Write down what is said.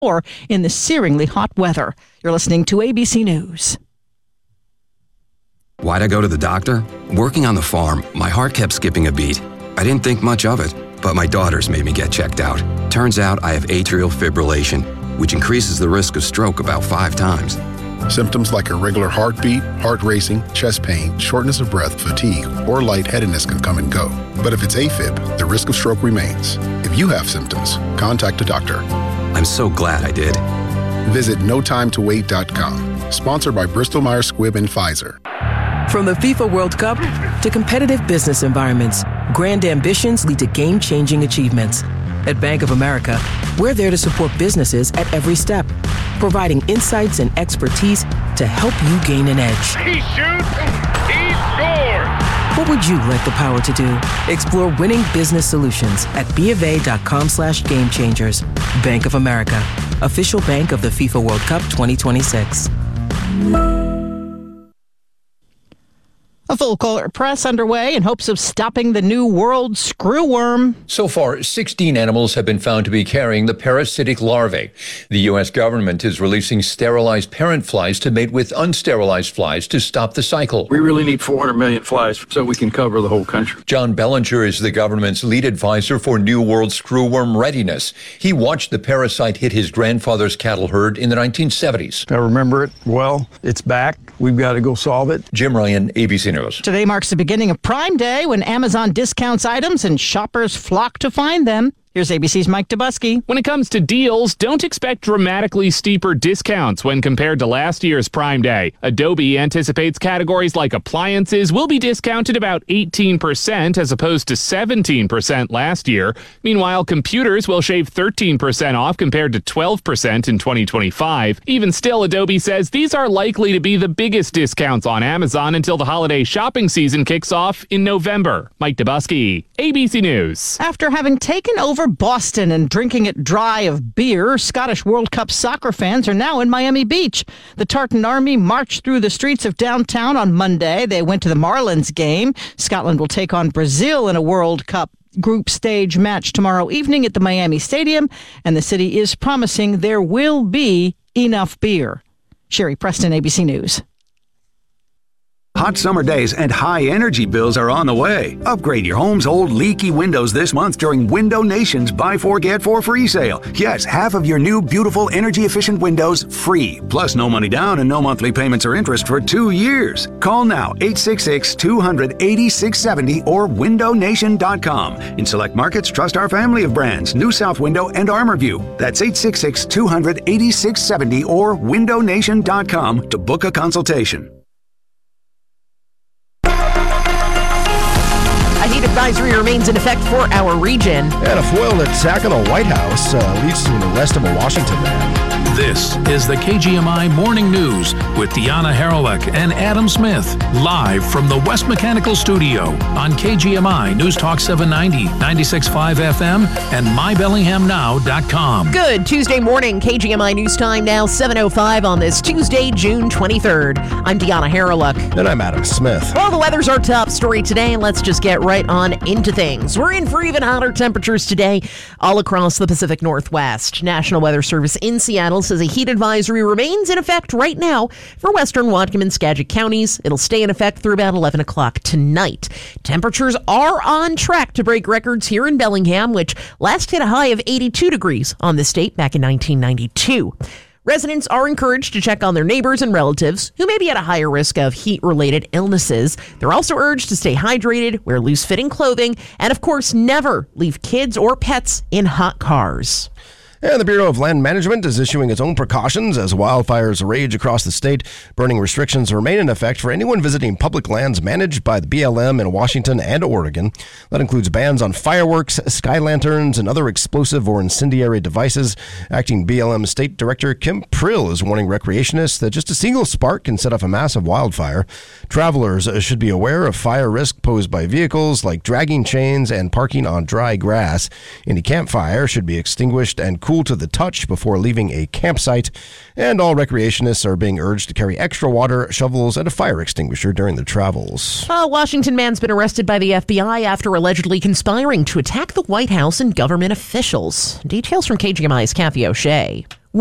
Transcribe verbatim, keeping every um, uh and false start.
or in the searingly hot weather. You're listening to A B C News. Why'd I go to the doctor? Working on the farm, my heart kept skipping a beat. I didn't think much of it, but my daughters made me get checked out. Turns out I have atrial fibrillation, which increases the risk of stroke about five times. Symptoms like irregular heartbeat, heart racing, chest pain, shortness of breath, fatigue, or lightheadedness can come and go. But if it's AFib, the risk of stroke remains. If you have symptoms, contact a doctor. I'm so glad I did. Visit no time to wait dot com. Sponsored by Bristol Myers Squibb and Pfizer. From the FIFA World Cup to competitive business environments, grand ambitions lead to game-changing achievements. At Bank of America, we're there to support businesses at every step, providing insights and expertise to help you gain an edge. He shoots, he scores! What would you like the power to do? Explore winning business solutions at BofA.com slash game changers. Bank of America, official bank of the FIFA World Cup twenty twenty-six. A full court press underway in hopes of stopping the new world screwworm. So far, sixteen animals have been found to be carrying the parasitic larvae. The U S government is releasing sterilized parent flies to mate with unsterilized flies to stop the cycle. We really need four hundred million flies so we can cover the whole country. John Bellinger is the government's lead advisor for New World screwworm readiness. He watched the parasite hit his grandfather's cattle herd in the nineteen seventies. I remember it well. It's back. We've got to go solve it. Jim Ryan, A B C News. Today marks the beginning of Prime Day when Amazon discounts items and shoppers flock to find them. Here's A B C's Mike Dubusky. When it comes to deals, don't expect dramatically steeper discounts when compared to last year's Prime Day. Adobe anticipates categories like appliances will be discounted about eighteen percent as opposed to seventeen percent last year. Meanwhile, computers will shave thirteen percent off compared to twelve percent in twenty twenty-five. Even still, Adobe says these are likely to be the biggest discounts on Amazon until the holiday shopping season kicks off in November. Mike Dubusky, A B C News. After having taken over Boston and drinking it dry of beer, Scottish World Cup soccer fans are now in Miami Beach. The Tartan Army marched through the streets of downtown on Monday. They went to the Marlins game. Scotland will take on Brazil in a World Cup group stage match tomorrow evening at the Miami Stadium, and the city is promising there will be enough beer. Sherry Preston, A B C News. Hot summer days and high energy bills are on the way. Upgrade your home's old leaky windows this month during Window Nation's Buy Four Get Four free sale. Yes, half of your new beautiful energy efficient windows free. Plus no money down and no monthly payments or interest for two years. Call now eight six six, two hundred, eighty-six seventy or window nation dot com. In select markets, trust our family of brands, New South Window and ArmorView. That's eight six six, two hundred, eighty-six seventy or window nation dot com to book a consultation. A heat advisory remains in effect for our region. And a foiled attack on the White House uh, leads to an arrest of a Washington man. This is the K G M I Morning News with Deanna Haralick and Adam Smith, live from the West Mechanical Studio on K G M I News Talk seven ninety, ninety-six point five F M, and my bellingham now dot com. Good Tuesday morning, K G M I News Time now, seven oh five on this Tuesday, June twenty-third. I'm Deanna Haralick. And I'm Adam Smith. Well, the weather's our top story today, and let's just get right on into things. We're in for even hotter temperatures today all across the Pacific Northwest. National Weather Service in Seattle says a heat advisory remains in effect right now for western Whatcom and Skagit counties. It'll stay in effect through about eleven o'clock tonight. Temperatures are on track to break records here in Bellingham, which last hit a high of eighty-two degrees on this date back in nineteen ninety-two. Residents are encouraged to check on their neighbors and relatives who may be at a higher risk of heat-related illnesses. They're also urged to stay hydrated, wear loose-fitting clothing, and of course, never leave kids or pets in hot cars. And the Bureau of Land Management is issuing its own precautions as wildfires rage across the state. Burning restrictions remain in effect for anyone visiting public lands managed by the B L M in Washington and Oregon. That includes bans on fireworks, sky lanterns, and other explosive or incendiary devices. Acting B L M State Director Kim Prill is warning recreationists that just a single spark can set off a massive wildfire. Travelers should be aware of fire risk posed by vehicles like dragging chains and parking on dry grass. Any campfire should be extinguished and cooled Cool to the touch before leaving a campsite, and all recreationists are being urged to carry extra water, shovels, and a fire extinguisher during their travels. A Washington man's been arrested by the F B I after allegedly conspiring to attack the White House and government officials. Details from K G M I's Kathy O'Shea.